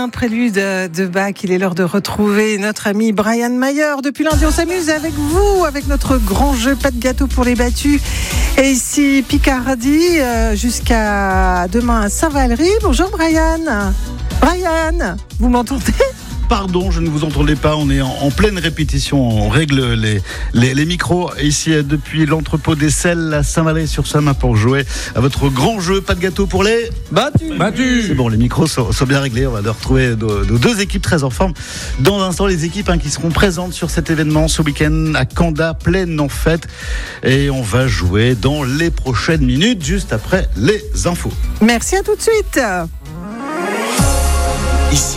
Un prélude de Bach. Il est l'heure de retrouver notre ami Brian Mayer. Depuis lundi, on s'amuse avec vous, avec notre grand jeu Pas de gâteau pour les battus. Et ici, Picardie, jusqu'à demain à Saint-Valery. Bonjour Brian. Brian, vous m'entendez ? Pardon, je ne vous entendais pas, on est en pleine répétition, on règle les micros ici depuis l'entrepôt des Selles à Saint-Valery-sur-Somme pour jouer à votre grand jeu Pas de gâteau pour les battus. C'est bon, les micros sont bien réglés, on va retrouver nos deux équipes très en forme. Dans un instant, les équipes qui seront présentes sur cet événement ce week-end à Canda, pleine en fête. Et on va jouer dans les prochaines minutes, juste après les infos. Merci, à tout de suite. Ici,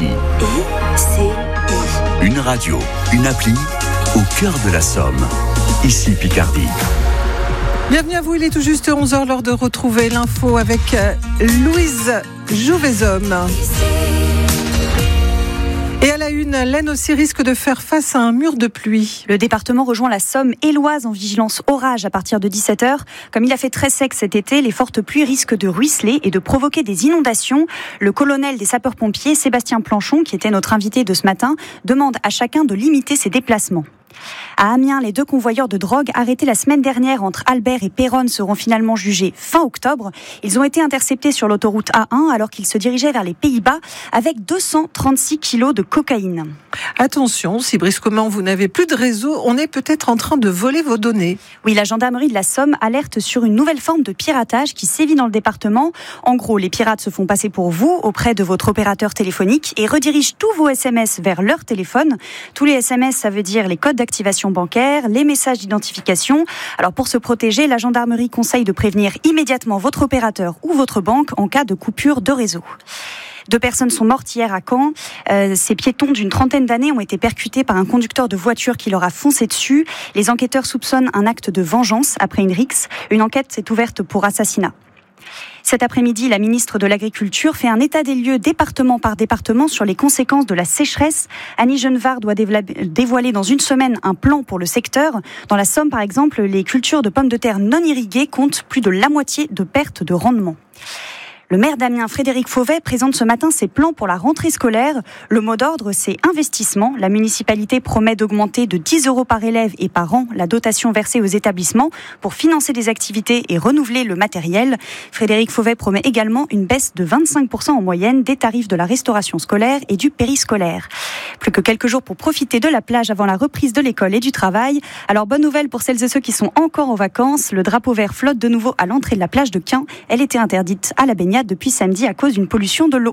une radio, une appli, au cœur de la Somme. Ici Picardie. Bienvenue à vous, il est tout juste 11h, l'heure de retrouver l'info avec Louise Jouvezhomme. Et à la une, l'Aisne aussi risque de faire face à un mur de pluie. Le département rejoint la Somme et l'Oise en vigilance orage à partir de 17h. Comme il a fait très sec cet été, les fortes pluies risquent de ruisseler et de provoquer des inondations. Le colonel des sapeurs-pompiers, Sébastien Planchon, qui était notre invité de ce matin, demande à chacun de limiter ses déplacements. À Amiens, les deux convoyeurs de drogue arrêtés la semaine dernière entre Albert et Péronne seront finalement jugés fin octobre. Ils ont été interceptés sur l'autoroute A1 alors qu'ils se dirigeaient vers les Pays-Bas avec 236 kilos de cocaïne. Attention, si brusquement vous n'avez plus de réseau, on est peut-être en train de voler vos données. Oui, la gendarmerie de la Somme alerte sur une nouvelle forme de piratage qui sévit dans le département. En gros, les pirates se font passer pour vous auprès de votre opérateur téléphonique et redirigent tous vos SMS vers leur téléphone. Tous les SMS, ça veut dire les codes d'activation bancaire, les messages d'identification. Alors pour se protéger, la gendarmerie conseille de prévenir immédiatement votre opérateur ou votre banque en cas de coupure de réseau. 2 personnes sont mortes hier à Caen. Ces piétons d'une trentaine d'années ont été percutés par un conducteur de voiture qui leur a foncé dessus. Les enquêteurs soupçonnent un acte de vengeance après une rixe. Une enquête s'est ouverte pour assassinat. Cet après-midi, la ministre de l'Agriculture fait un état des lieux département par département sur les conséquences de la sécheresse. Annie Genevard doit dévoiler dans une semaine un plan pour le secteur. Dans la Somme, par exemple, les cultures de pommes de terre non irriguées comptent plus de la moitié de pertes de rendement. Le maire d'Amiens, Frédéric Fauvet, présente ce matin ses plans pour la rentrée scolaire. Le mot d'ordre, c'est investissement. La municipalité promet d'augmenter de 10 € par élève et par an la dotation versée aux établissements pour financer des activités et renouveler le matériel. Frédéric Fauvet promet également une baisse de 25% en moyenne des tarifs de la restauration scolaire et du périscolaire. Plus que quelques jours pour profiter de la plage avant la reprise de l'école et du travail. Alors, bonne nouvelle pour celles et ceux qui sont encore en vacances. Le drapeau vert flotte de nouveau à l'entrée de la plage de Quin. Elle était interdite à la baignade depuis samedi à cause d'une pollution de l'eau.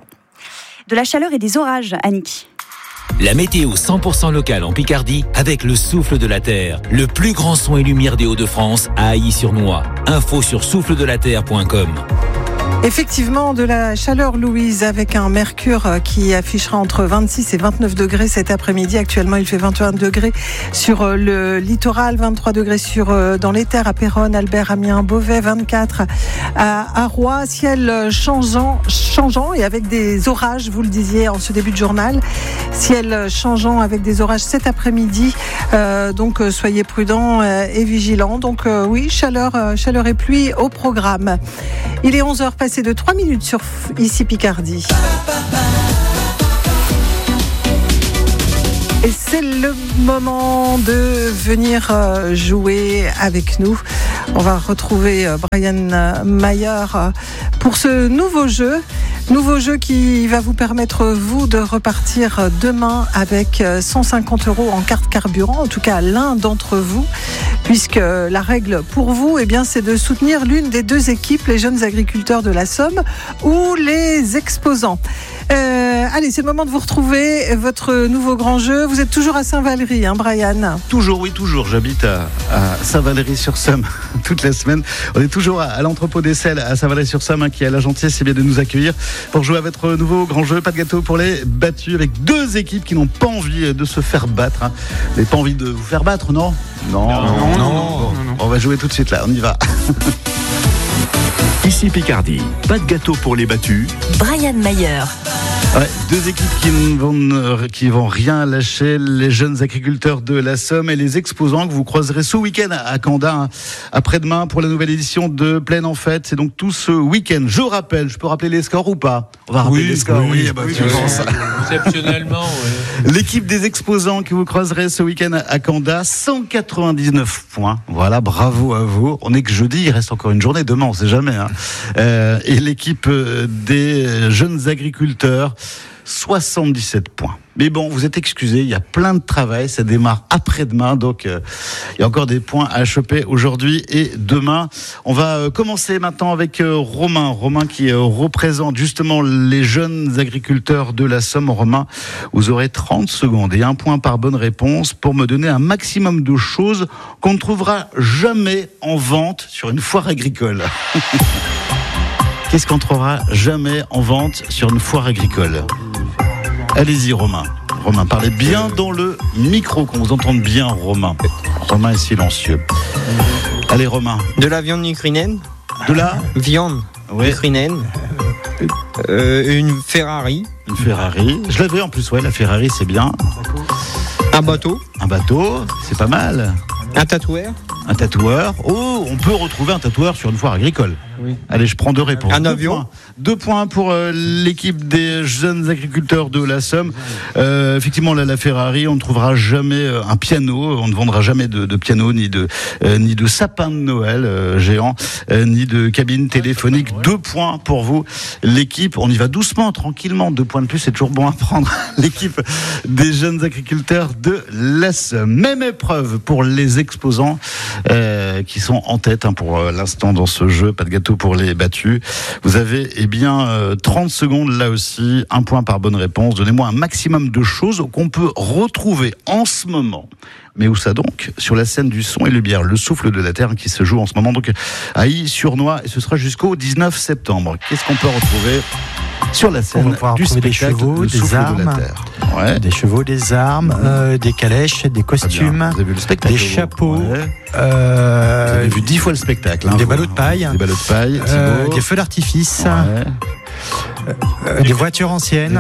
De la chaleur et des orages, Annick. La météo 100% locale en Picardie avec le souffle de la terre. Le plus grand son et lumière des Hauts-de-France à Ailly-sur-Noix. Info sur souffledelaterre.com. Effectivement, de la chaleur, Louise, avec un mercure qui affichera entre 26 et 29 degrés cet après-midi. Actuellement, il fait 21 degrés sur le littoral, 23 degrés dans les terres à Péronne, Albert, Amiens, Beauvais, 24 à Roy. Ciel changeant et avec des orages, vous le disiez en ce début de journal. Ciel changeant avec des orages cet après-midi. Donc, soyez prudents et vigilants. Donc, oui, chaleur et pluie au programme. Il est 11h passé de 3 minutes sur ici Picardie. Et c'est le moment de venir jouer avec nous. On va retrouver Brian Mayer pour ce nouveau jeu. Nouveau jeu qui va vous permettre, vous, de repartir demain avec 150 € en carte carburant, en tout cas l'un d'entre vous, puisque la règle pour vous, c'est de soutenir l'une des deux équipes, les jeunes agriculteurs de la Somme ou les exposants. Allez, c'est le moment de vous retrouver votre nouveau grand jeu. Vous êtes toujours à Saint-Valery, Brian ? Toujours, oui, toujours. J'habite à Saint-Valery-sur-Somme toute la semaine. On est toujours à l'entrepôt des Selles à Saint-Valery-sur-Somme qui a la gentillesse de nous accueillir pour jouer à votre nouveau grand jeu. Pas de gâteau pour les battus, avec deux équipes qui n'ont pas envie de se faire battre. Vous n'avez pas envie de vous faire battre, non ? Non. On va jouer tout de suite là, on y va. Ici Picardie, pas de gâteau pour les battus. Brian Mayer. Ouais, deux équipes qui vont rien lâcher, les jeunes agriculteurs de la Somme et les exposants que vous croiserez ce week-end à Canda, après-demain pour la nouvelle édition de Plaine en Fête. C'est donc tout ce week-end. Je peux rappeler les scores ou pas? On va rappeler les scores. Oui, tu penses. Exceptionnellement, oui. L'équipe des exposants que vous croiserez ce week-end à Canda, 199 points. Voilà, bravo à vous. On est que jeudi, il reste encore une journée demain, on sait jamais. Et l'équipe des jeunes agriculteurs, 77 points. Mais bon, vous êtes excusés, il y a plein de travail, ça démarre après-demain, donc il y a encore des points à choper aujourd'hui et demain. On va commencer maintenant avec Romain qui représente justement les jeunes agriculteurs de la Somme. Romain, vous aurez 30 secondes et 1 point par bonne réponse pour me donner un maximum de choses qu'on ne trouvera jamais en vente sur une foire agricole. Qu'est-ce qu'on ne trouvera jamais en vente sur une foire agricole? Allez-y, Romain. Romain, parlez bien dans le micro, qu'on vous entende bien, Romain. Romain est silencieux. Allez, Romain. De la viande ukrainienne. De la viande ukrainienne. Une Ferrari. Une Ferrari. Je l'avais en plus, ouais, la Ferrari, c'est bien. Un bateau. Un bateau, c'est pas mal. Un tatoueur. Un tatoueur. Oh, on peut retrouver un tatoueur sur une foire agricole. Oui. Allez, je prends 2 réponses. Un avion. 2 points pour l'équipe des jeunes agriculteurs de la Somme. Effectivement, la Ferrari, on ne trouvera jamais un piano. On ne vendra jamais de piano, ni de sapin de Noël géant, ni de cabine téléphonique. 2 points pour vous. L'équipe, on y va doucement, tranquillement. 2 points de plus, c'est toujours bon à prendre. L'équipe des jeunes agriculteurs de la Somme. Même épreuve pour les exposants qui sont en tête pour l'instant dans ce jeu. Pas de gâteau pour les battus. Vous avez 30 secondes là aussi, 1 point par bonne réponse. Donnez-moi un maximum de choses qu'on peut retrouver en ce moment. Mais où ça donc? Sur la scène du son et lumière, le souffle de la terre qui se joue en ce moment donc à Ille-sur-Noix, et ce sera jusqu'au 19 septembre. Qu'est-ce qu'on peut retrouver sur la scène du spectacle? Des chevaux, le des souffle armes, de la terre. Ouais. des chevaux, des armes, des calèches, des costumes, vous avez vu le spectacle, des chapeaux, ouais. Vous avez vu 10 fois le spectacle. Des ballots de paille, des feux d'artifice, ouais. des voitures anciennes,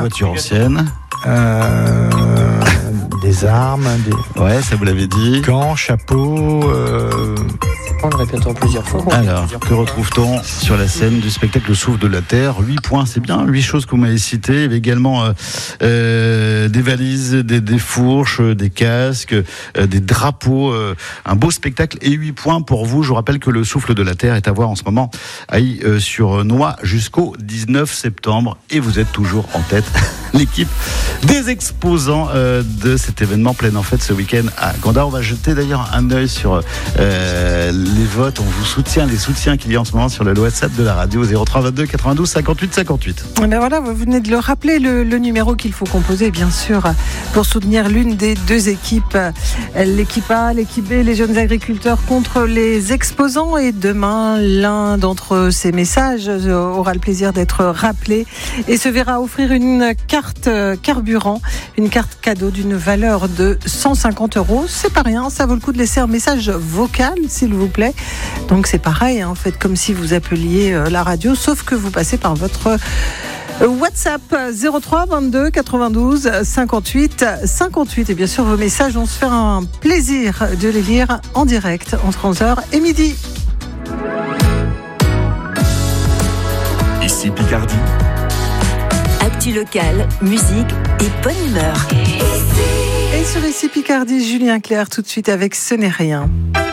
des armes, ouais, ça vous l'avez dit. Gants, chapeaux. On le répétera plusieurs fois. Alors, que retrouve-t-on sur la scène du spectacle Le Souffle de la Terre? 8 points, c'est bien, 8 choses que vous m'avez citées. Il y avait également des valises, des fourches, des casques, des drapeaux, un beau spectacle et 8 points pour vous. Je vous rappelle que Le Souffle de la Terre est à voir en ce moment à Ille-sur-Noix jusqu'au 19 septembre et vous êtes toujours en tête. L'équipe des exposants de cet événement Plaine en Fête ce week-end à Canda. On va jeter d'ailleurs un œil sur les votes. On vous soutient, les soutiens qu'il y a en ce moment sur le WhatsApp de la radio 03 22 92 58 58. Ben voilà, vous venez de le rappeler, le numéro qu'il faut composer, bien sûr, pour soutenir l'une des deux équipes, l'équipe A, l'équipe B, les jeunes agriculteurs contre les exposants. Et demain, l'un d'entre ces messages aura le plaisir d'être rappelé et se verra offrir une carte carburant, une carte cadeau d'une valeur de 150 €. C'est pas rien, ça vaut le coup de laisser un message vocal, s'il vous plaît. Donc c'est pareil, hein, faites comme si vous appeliez la radio, sauf que vous passez par votre WhatsApp 03 22 92 58 58. Et bien sûr, vos messages, on se fait un plaisir de les lire en direct entre 11h et midi. Ici Picardie. Actu locale, musique et bonne humeur. Et sur Ici Picardie, Julien Clerc tout de suite avec Ce n'est rien.